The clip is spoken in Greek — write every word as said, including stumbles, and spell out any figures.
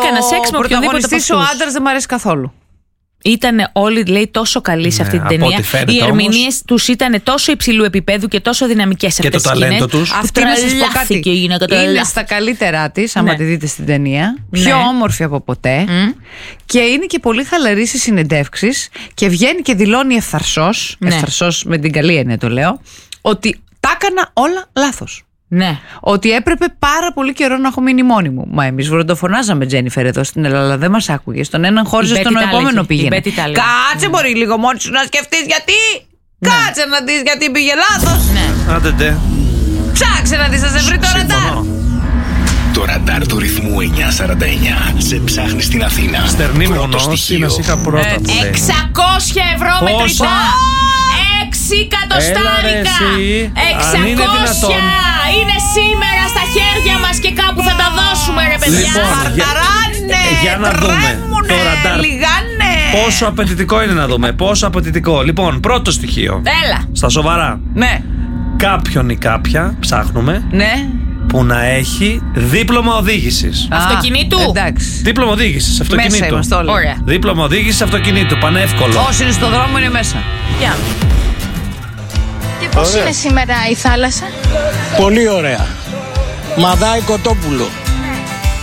έκανα σεξ με οποιονδήποτε από αυτούς. Ο άντρας δεν μου αρέσει καθόλου. Ήτανε όλοι, λέει, τόσο καλοί σε αυτή Ναι, την ταινία. Οι ερμηνείες τους ήταν τόσο υψηλού επίπεδου και τόσο δυναμικές αυτές και το ταλέντο τους. Αυτή να σας πω κάτι. Είναι στα καλύτερά της, άμα ναι. τη δείτε στην ταινία. Ναι. Πιο όμορφη από ποτέ. Mm. Και είναι και πολύ χαλαρή στις συνεντεύξεις. Και βγαίνει και δηλώνει ευθαρσός, ναι. ευθαρσός με την καλή έννοια το λέω, ότι τα έκανα όλα λάθος. Ναι. Ότι έπρεπε πάρα πολύ καιρό να έχω μείνει μόνη μου. Μα εμείς βροντοφωνάζαμε Τζένιφερ εδώ στην Ελλάδα, δεν μας άκουγες. Τον έναν χώριζε, στον επόμενο πήγαινε. Κάτσε, μπορεί mm. λίγο μόνη σου να σκεφτείς γιατί. Ναι. Κάτσε να δεις γιατί πήγε λάθος. Ναι. Άντε ντε. Ψάξε να δεις, θα σε βρει το ραντάρ. Το ραντάρ του ρυθμού εννιακόσια σαράντα εννιά σε ψάχνει στην Αθήνα. Στερνή γνώση, να είχα πρώτα. εξακόσια ευρώ μετρητά. έξι εκατοστάρικα. εξακόσια είναι σήμερα στα χέρια μας και κάπου θα τα δώσουμε, ρε παιδιά. Λοιπόν, για, για να δούμε το ραντάρ. Λιγάνε. Πόσο απαιτητικό είναι να δούμε. Πόσο απαιτητικό. Λοιπόν, πρώτο στοιχείο. Έλα. Στα σοβαρά. Ναι. Κάποιον ή κάποια ψάχνουμε. Ναι. Που να έχει δίπλωμα οδήγησης. Αυτοκινήτου. Εντάξει. Δίπλωμα οδήγησης αυτοκινήτου. Μέσα είμαστε όλοι. Ωραία. Δίπλωμα οδήγησης αυτοκινήτου. Πανεύκολο. Όσοι είναι στο δρόμο είναι μέσα. Γεια. Και πώς είναι σήμερα η θάλασσα? Πολύ ωραία. Μαδάει Κοτόπουλο.